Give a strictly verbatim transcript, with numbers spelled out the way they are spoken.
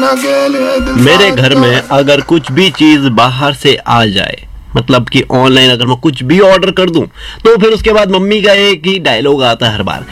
मेरे घर में अगर कुछ भी चीज बाहर से आ जाए, मतलब कि ऑनलाइन अगर मैं कुछ भी ऑर्डर कर दूं, तो फिर उसके बाद मम्मी का एक ही डायलॉग आता है हर बार,